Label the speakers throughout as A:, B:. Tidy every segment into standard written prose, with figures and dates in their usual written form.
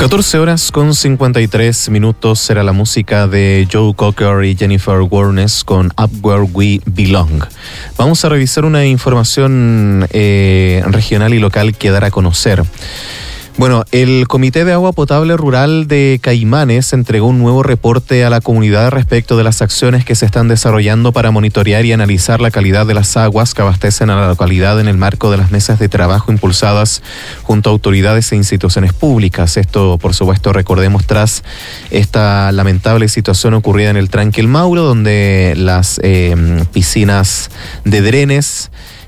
A: 14 horas con 53 minutos será la música de Joe Cocker y Jennifer Warnes con Up Where We Belong. Vamos a revisar una información regional y local que dar a conocer. Bueno, el Comité de Agua Potable Rural de Caimanes entregó un nuevo reporte a la comunidad respecto de las acciones que se están desarrollando para monitorear y analizar la calidad de las aguas que abastecen a la localidad en el marco de las mesas de trabajo impulsadas junto a autoridades e instituciones públicas. Esto, por supuesto, recordemos tras esta lamentable situación ocurrida en el Tranque El Mauro, donde las piscinas de drenes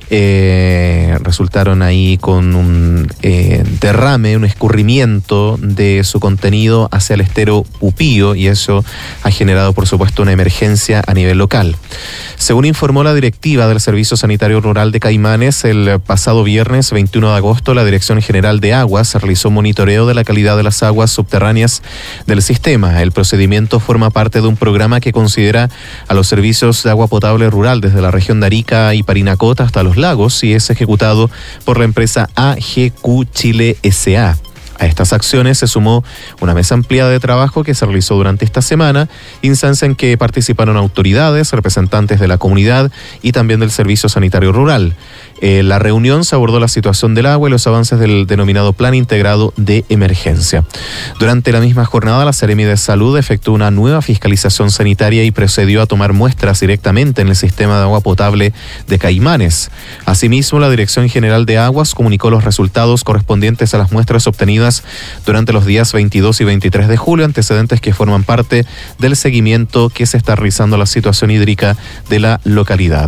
A: resultaron ahí con un derrame, un escurrimiento de su contenido hacia el estero Pupío, y eso ha generado, por supuesto, una emergencia a nivel local. Según informó la directiva del Servicio Sanitario Rural de Caimanes, el pasado viernes 21 de agosto, la Dirección General de Aguas realizó un monitoreo de la calidad de las aguas subterráneas del sistema. El procedimiento forma parte de un programa que considera a los servicios de agua potable rural desde la región de Arica y Parinacota hasta los lagos, y es ejecutado por la empresa AGQ Chile S.A. A estas acciones se sumó una mesa ampliada de trabajo que se realizó durante esta semana, instancia en que participaron autoridades, representantes de la comunidad y también del Servicio Sanitario Rural. La reunión se abordó la situación del agua y los avances del denominado Plan Integrado de Emergencia. Durante la misma jornada, la Seremi de Salud efectuó una nueva fiscalización sanitaria y procedió a tomar muestras directamente en el sistema de agua potable de Caimanes. Asimismo, la Dirección General de Aguas comunicó los resultados correspondientes a las muestras obtenidas durante los días 22 y 23 de julio, antecedentes que forman parte del seguimiento que se está realizando a la situación hídrica de la localidad.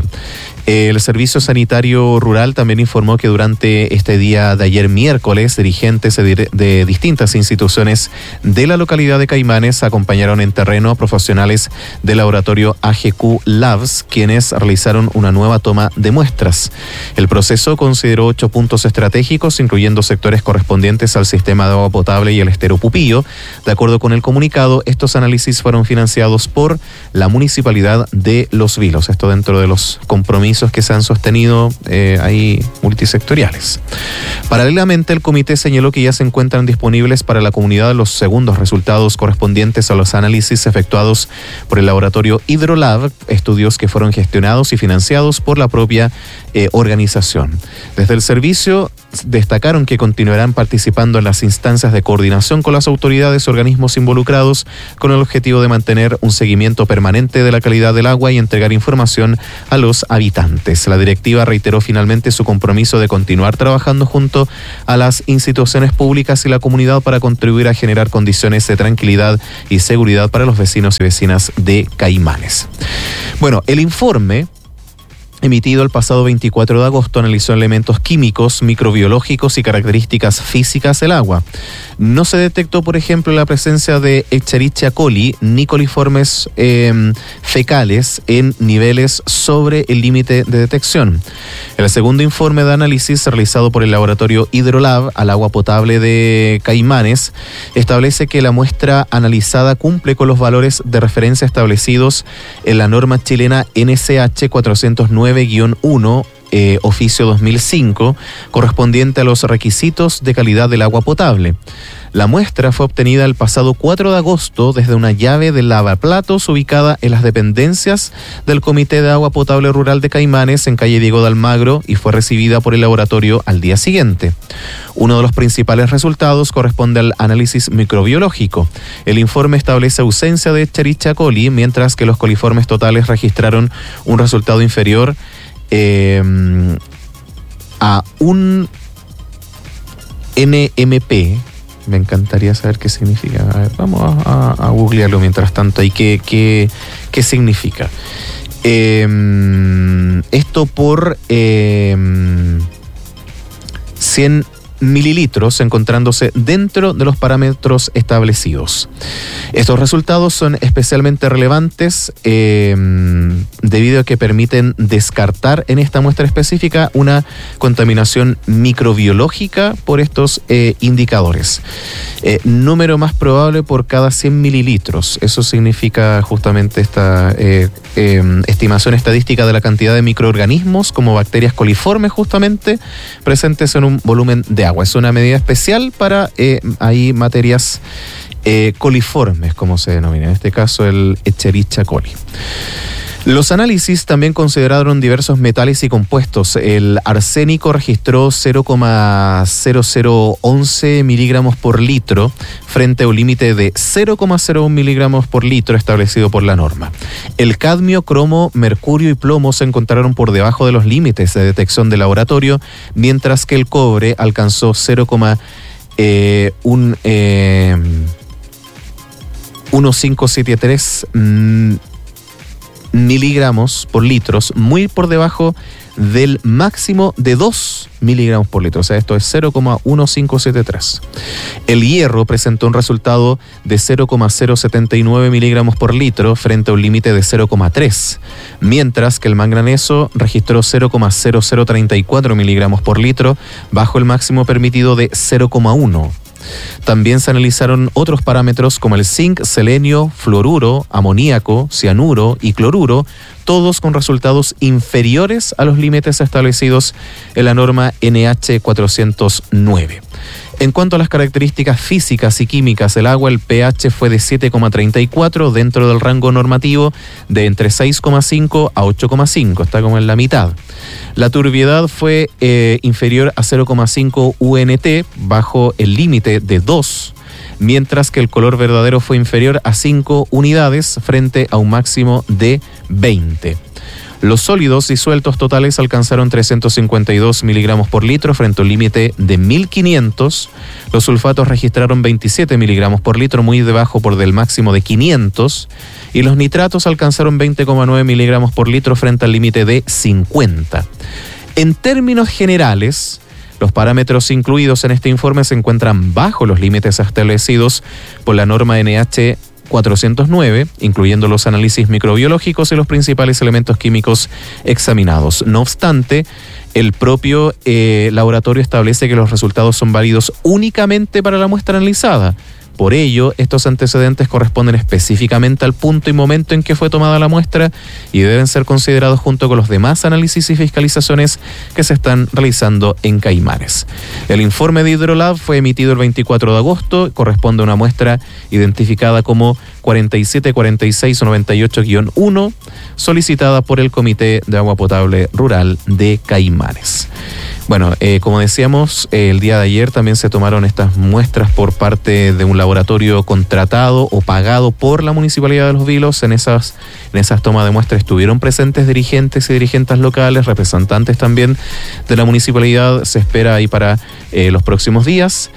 A: El Servicio Sanitario Rural también informó que durante este día de ayer miércoles, dirigentes de distintas instituciones de la localidad de Caimanes acompañaron en terreno a profesionales del laboratorio AGQ Labs, quienes realizaron una nueva toma de muestras. El proceso consideró 8 puntos estratégicos, incluyendo sectores correspondientes al sistema de agua potable y el estero Pupío. De acuerdo con el comunicado, estos análisis fueron financiados por la Municipalidad de Los Vilos. Esto dentro de los compromisos que se han sostenido ahí multisectoriales. Paralelamente, el comité señaló que ya se encuentran disponibles para la comunidad los segundos resultados correspondientes a los análisis efectuados por el laboratorio Hidrolab, estudios que fueron gestionados y financiados por la propia organización. Desde el servicio destacaron que continuarán participando en las instancias de coordinación con las autoridades y organismos involucrados con el objetivo de mantener un seguimiento permanente de la calidad del agua y entregar información a los habitantes. La directiva reiteró finalmente su compromiso de continuar trabajando junto a las instituciones públicas y la comunidad para contribuir a generar condiciones de tranquilidad y seguridad para los vecinos y vecinas de Caimanes. Bueno, el informe emitido el pasado 24 de agosto analizó elementos químicos, microbiológicos y características físicas del agua. No se detectó, por ejemplo, la presencia de Escherichia coli ni coliformes fecales en niveles sobre el límite de detección. El segundo informe de análisis realizado por el laboratorio Hidrolab al agua potable de Caimanes establece que la muestra analizada cumple con los valores de referencia establecidos en la norma chilena NCH 409-1, oficio 2005, correspondiente a los requisitos de calidad del agua potable. La muestra fue obtenida el pasado 4 de agosto desde una llave de lavaplatos ubicada en las dependencias del Comité de Agua Potable Rural de Caimanes en calle Diego de Almagro y fue recibida por el laboratorio al día siguiente. Uno de los principales resultados corresponde al análisis microbiológico. El informe establece ausencia de Escherichia coli, mientras que los coliformes totales registraron un resultado inferior a un NMP. Me encantaría saber qué significa. A ver, vamos a googlearlo mientras tanto. ¿Y qué significa? Esto por 100 mililitros, encontrándose dentro de los parámetros establecidos. Estos resultados son especialmente relevantes debido a que permiten descartar en esta muestra específica una contaminación microbiológica por estos indicadores. Número más probable por cada 100 mililitros. Eso significa justamente esta estimación estadística de la cantidad de microorganismos como bacterias coliformes justamente presentes en un volumen de agua. Es una medida especial para ahí materias coliformes, como se denomina, en este caso el Escherichia coli. Los análisis también consideraron diversos metales y compuestos. El arsénico registró 0,0011 miligramos por litro frente a un límite de 0,01 miligramos por litro establecido por la norma. El cadmio, cromo, mercurio y plomo se encontraron por debajo de los límites de detección de laboratorio, mientras que el cobre alcanzó 0,1573 miligramos por litros, muy por debajo del máximo de 2 miligramos por litro, o sea, esto es 0,1573. El hierro presentó un resultado de 0,079 miligramos por litro frente a un límite de 0,3, mientras que el manganeso registró 0,0034 miligramos por litro bajo el máximo permitido de 0,1. También se analizaron otros parámetros como el zinc, selenio, fluoruro, amoníaco, cianuro y cloruro, todos con resultados inferiores a los límites establecidos en la norma NH 409. En cuanto a las características físicas y químicas del agua, el pH fue de 7,34 dentro del rango normativo de entre 6,5 a 8,5, está como en la mitad. La turbiedad fue inferior a 0,5 UNT bajo el límite de 2, mientras que el color verdadero fue inferior a 5 unidades frente a un máximo de 20. Los sólidos disueltos totales alcanzaron 352 miligramos por litro frente a un límite de 1500. Los sulfatos registraron 27 miligramos por litro, muy debajo por del máximo de 500. Y los nitratos alcanzaron 20,9 miligramos por litro frente al límite de 50. En términos generales, los parámetros incluidos en este informe se encuentran bajo los límites establecidos por la norma NH 409, incluyendo los análisis microbiológicos y los principales elementos químicos examinados. No obstante, el propio laboratorio establece que los resultados son válidos únicamente para la muestra analizada. Por ello, estos antecedentes corresponden específicamente al punto y momento en que fue tomada la muestra y deben ser considerados junto con los demás análisis y fiscalizaciones que se están realizando en Caimanes. El informe de Hidrolab fue emitido el 24 de agosto, corresponde a una muestra identificada como 474698-1, solicitada por el Comité de Agua Potable Rural de Caimanes. Bueno, como decíamos, el día de ayer también se tomaron estas muestras por parte de un laboratorio contratado o pagado por la Municipalidad de Los Vilos. En esas tomas de muestras estuvieron presentes dirigentes y dirigentes locales, representantes también de la municipalidad. Se espera ahí para los próximos días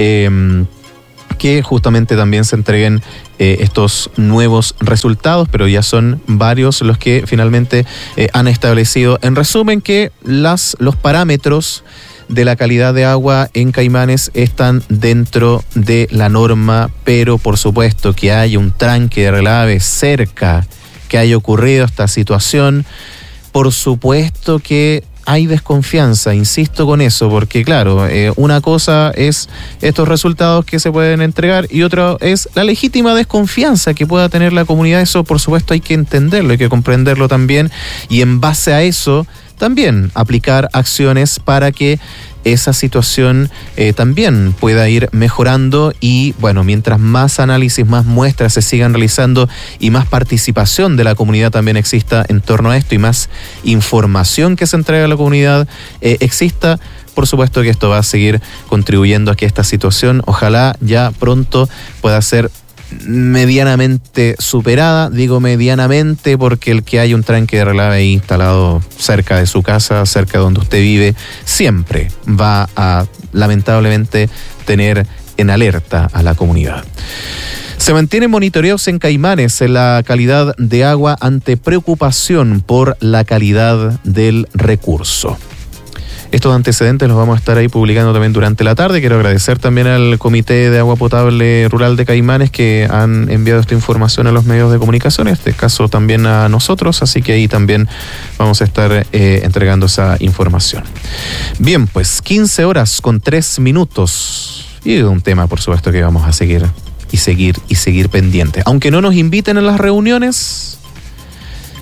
A: que justamente también se entreguen estos nuevos resultados, pero ya son varios los que finalmente han establecido, en resumen, que los parámetros de la calidad de agua en Caimanes están dentro de la norma, pero por supuesto que haya un tranque de relave cerca, que haya ocurrido esta situación, por supuesto que hay desconfianza, insisto con eso, porque claro, una cosa es estos resultados que se pueden entregar y otra es la legítima desconfianza que pueda tener la comunidad. Eso por supuesto hay que entenderlo, hay que comprenderlo también y en base a eso también aplicar acciones para que esa situación también pueda ir mejorando y bueno, mientras más análisis, más muestras se sigan realizando y más participación de la comunidad también exista en torno a esto y más información que se entregue a la comunidad exista, por supuesto que esto va a seguir contribuyendo a que esta situación ojalá ya pronto pueda ser medianamente superada. Digo medianamente porque el que haya un tranque de relave instalado cerca de su casa, cerca de donde usted vive, siempre va a lamentablemente tener en alerta a la comunidad. Se mantienen monitoreos en Caimanes en la calidad de agua ante preocupación por la calidad del recurso. Estos antecedentes los vamos a estar ahí publicando también durante la tarde. Quiero agradecer también al Comité de Agua Potable Rural de Caimanes que han enviado esta información a los medios de comunicación, en este caso también a nosotros, así que ahí también vamos a estar entregando esa información. Bien, pues 15 horas con 3 minutos y un tema por supuesto que vamos a seguir pendiente. Aunque no nos inviten a las reuniones,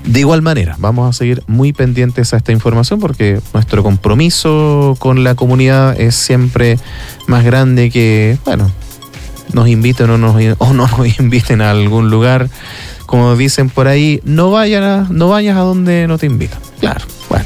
A: De igual manera, vamos a seguir muy pendientes a esta información porque nuestro compromiso con la comunidad es siempre más grande que, bueno, nos inviten o no nos inviten a algún lugar. Como dicen por ahí, no vayas a donde no te invitan. Claro, bueno.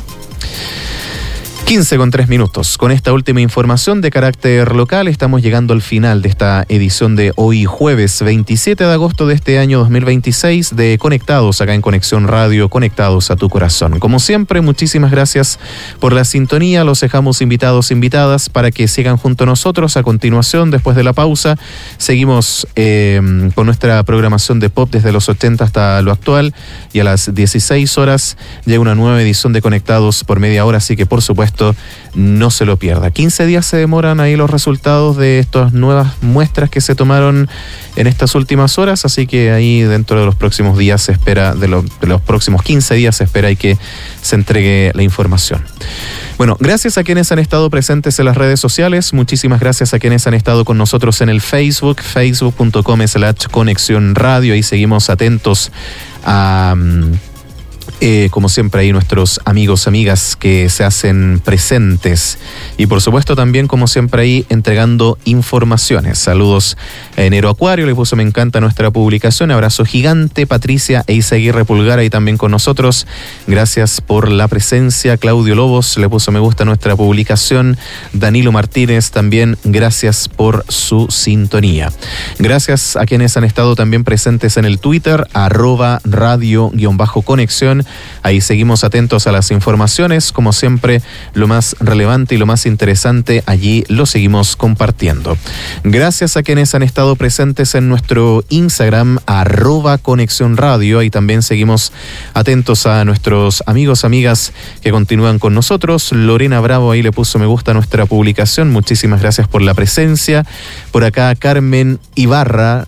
A: 15:03. Con esta última información de carácter local estamos llegando al final de esta edición de hoy jueves 27 de agosto de este año 2026 de Conectados acá en Conexión Radio, conectados a tu corazón. Como siempre, muchísimas gracias por la sintonía. Los dejamos invitadas para que sigan junto a nosotros. A continuación, después de la pausa, seguimos con nuestra programación de pop desde los 80 hasta lo actual, y a las 16 horas llega una nueva edición de Conectados por media hora, así que por supuesto no se lo pierda. 15 días se demoran ahí los resultados de estas nuevas muestras que se tomaron en estas últimas horas, así que ahí dentro de los próximos días se espera, de los próximos 15 días se espera y que se entregue la información. Bueno, gracias a quienes han estado presentes en las redes sociales, muchísimas gracias a quienes han estado con nosotros en el Facebook, facebook.com/Conexión Radio, ahí seguimos atentos a... como siempre ahí nuestros amigos, amigas que se hacen presentes, y por supuesto también como siempre ahí entregando informaciones. Saludos a Enero Acuario, le puso me encanta nuestra publicación, abrazo gigante. Patricia e Isaguirre Pulgar ahí también con nosotros, gracias por la presencia. Claudio Lobos le puso me gusta nuestra publicación. Danilo Martínez también, gracias por su sintonía. Gracias a quienes han estado también presentes en el Twitter, @radio_conexión. Ahí seguimos atentos a las informaciones, como siempre, lo más relevante y lo más interesante, allí lo seguimos compartiendo. Gracias a quienes han estado presentes en nuestro Instagram, @Conexión Radio, y también seguimos atentos a nuestros amigos, amigas que continúan con nosotros. Lorena Bravo ahí le puso me gusta a nuestra publicación, muchísimas gracias por la presencia. Por acá Carmen Ibarra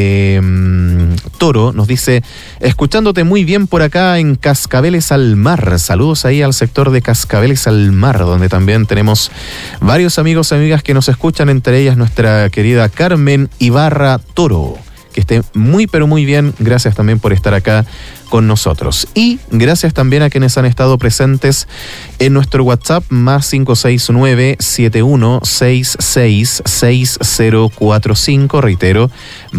A: Toro nos dice, escuchándote muy bien por acá en Cascabeles al Mar. Saludos ahí al sector de Cascabeles al Mar, donde también tenemos varios amigos y amigas que nos escuchan, entre ellas nuestra querida Carmen Ibarra Toro. Que esté muy pero muy bien, gracias también por estar acá con nosotros. Y gracias también a quienes han estado presentes en nuestro WhatsApp, +569-7166-6045, reitero,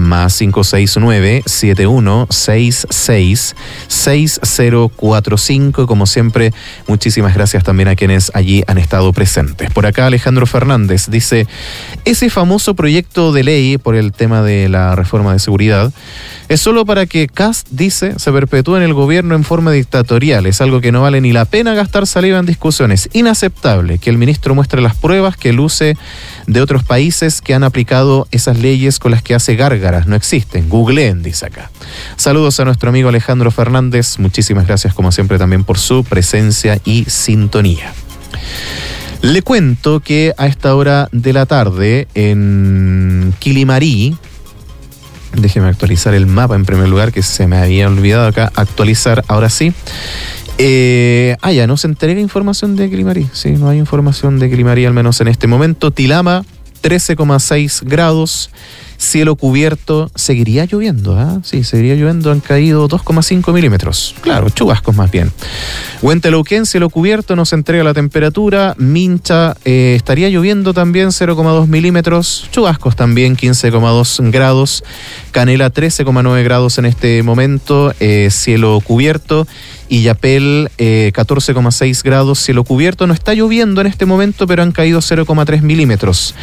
A: +569-7166-6045. Como siempre, muchísimas gracias también a quienes allí han estado presentes. Por acá Alejandro Fernández dice, ese famoso proyecto de ley por el tema de la reforma de seguridad es solo para que Kast, dice, se perpetúe en el gobierno en forma dictatorial. Es algo que no vale ni la pena gastar saliva en discusiones. Inaceptable que el ministro muestre las pruebas que luce de otros países que han aplicado esas leyes con las que hace gárgaras. No existen. Googleen, dice acá. Saludos a nuestro amigo Alejandro Fernández. Muchísimas gracias, como siempre, también por su presencia y sintonía. Le cuento que a esta hora de la tarde en Quilimarí, déjeme actualizar el mapa en primer lugar, que se me había olvidado acá actualizar, ahora sí. Ya no se entrega información de Quilimarí. Sí, no hay información de Quilimarí, al menos en este momento. Tilama, 13,6 grados. Cielo cubierto, seguiría lloviendo, Sí, seguiría lloviendo, han caído 2,5 milímetros. Claro, chubascos más bien. Huentelauquén, cielo cubierto, nos entrega la temperatura. Mincha, estaría lloviendo también, 0,2 milímetros. Chubascos también, 15,2 grados. Canela, 13,9 grados en este momento, cielo cubierto. Illapel, 14,6 grados, cielo cubierto. No está lloviendo en este momento, pero han caído 0,3 milímetros.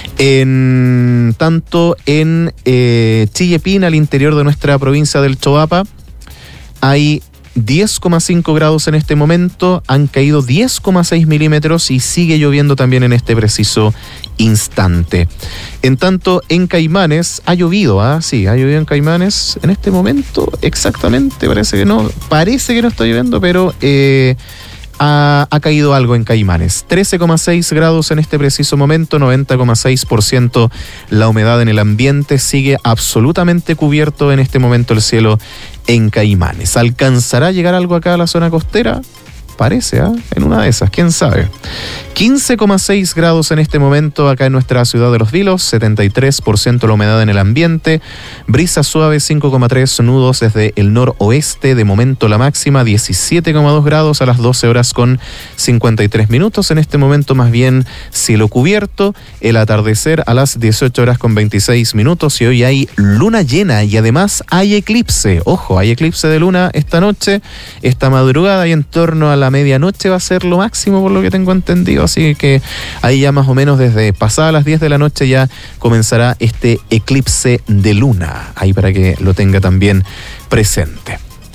A: Tanto en Chillepín, al interior de nuestra provincia del Choapa, hay 10,5 grados en este momento, han caído 10,6 milímetros y sigue lloviendo también en este preciso instante. En tanto, en Caimanes ha llovido, sí, ha llovido en Caimanes en este momento, exactamente, parece que no está lloviendo, pero ha caído algo en Caimanes. 13,6 grados en este preciso momento, 90,6% la humedad en el ambiente, sigue absolutamente cubierto en este momento el cielo en Caimanes. ¿Alcanzará a llegar algo acá a la zona costera? Parece, en una de esas, quién sabe. 15,6 grados en este momento acá en nuestra ciudad de Los Vilos, 73% la humedad en el ambiente, brisa suave 5,3 nudos desde el noroeste, de momento la máxima 17,2 grados a las 12 horas con 53 minutos, en este momento más bien cielo cubierto, el atardecer a las 18 horas con 26 minutos y hoy hay luna llena y además hay eclipse, ojo, hay eclipse de luna esta noche, esta madrugada y en torno a la medianoche va a ser lo máximo por lo que tengo entendido. Así que ahí ya más o menos desde pasadas las 10 de la noche ya comenzará este eclipse de luna. Ahí para que lo tenga también presente.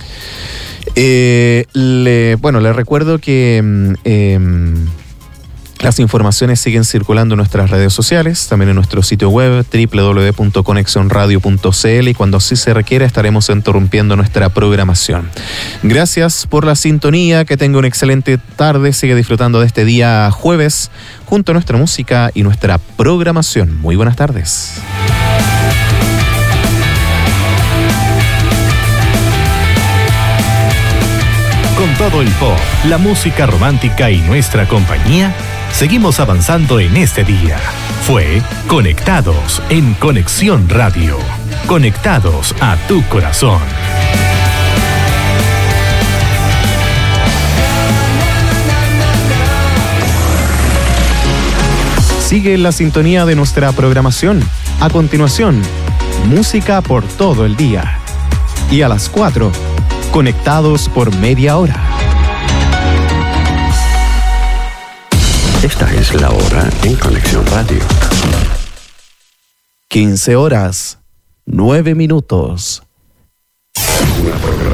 A: Le recuerdo que las informaciones siguen circulando en nuestras redes sociales, también en nuestro sitio web www.conexionradio.cl y cuando así se requiera estaremos interrumpiendo nuestra programación. Gracias por la sintonía, que tenga una excelente tarde, sigue disfrutando de este día jueves junto a nuestra música y nuestra programación. Muy buenas tardes.
B: Con todo el pop, la música romántica y nuestra compañía, seguimos avanzando en este día. Fue Conectados en Conexión Radio. Conectados a tu corazón.
A: Sigue la sintonía de nuestra programación. A continuación, música por todo el día. Y a las 4, Conectados por media hora.
C: Esta es la hora en Conexión Radio.
A: 15 horas, 9 minutos.
C: Una programación